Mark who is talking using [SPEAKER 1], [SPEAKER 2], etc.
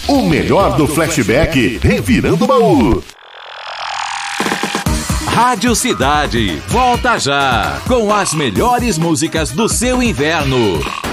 [SPEAKER 1] O melhor do flashback, revirando o baú.
[SPEAKER 2] Rádio Cidade, volta já, com as melhores músicas do seu inverno.